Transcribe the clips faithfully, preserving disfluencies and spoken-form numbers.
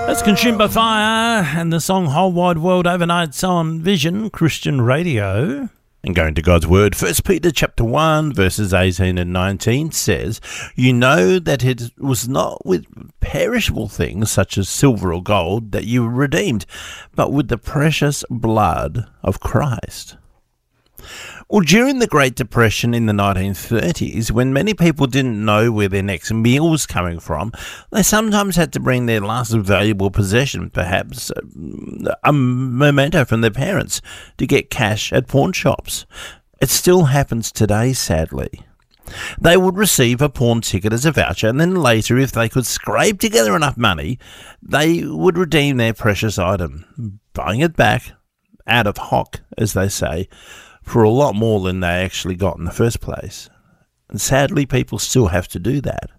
That's Consumed by Fire and the song Whole Wide World Overnight on Vision Christian Radio. And going to God's Word, First Peter chapter one, verses eighteen and nineteen says, "You know that it was not with perishable things such as silver or gold that you were redeemed, but with the precious blood of Christ." Well, during the Great Depression in the nineteen thirties, when many people didn't know where their next meal was coming from, they sometimes had to bring their last valuable possession, perhaps a memento from their parents, to get cash at pawn shops. It still happens today, sadly. They would receive a pawn ticket as a voucher, and then later, if they could scrape together enough money, they would redeem their precious item, buying it back out of hock, as they say, for a lot more than they actually got in the first place. And sadly, people still have to do that.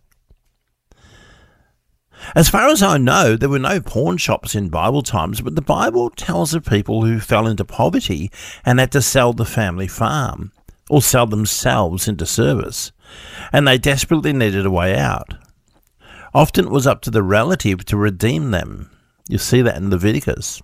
As far as I know, there were no pawn shops in Bible times, but the Bible tells of people who fell into poverty and had to sell the family farm, or sell themselves into service, and they desperately needed a way out. Often it was up to the relative to redeem them. You see that in Leviticus.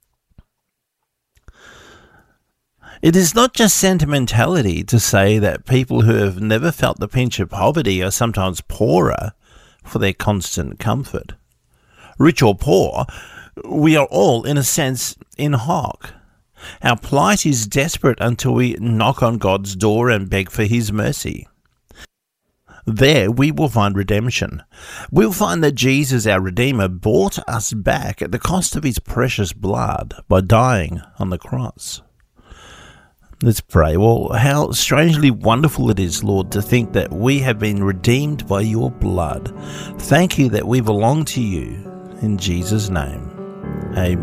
It is not just sentimentality to say that people who have never felt the pinch of poverty are sometimes poorer for their constant comfort. Rich or poor, we are all, in a sense, in hock. Our plight is desperate until we knock on God's door and beg for his mercy. There we will find redemption. We'll find that Jesus, our Redeemer, bought us back at the cost of his precious blood by dying on the cross. Let's pray. Well, how strangely wonderful it is, Lord, to think that we have been redeemed by your blood. Thank you that we belong to you. In Jesus' name, amen.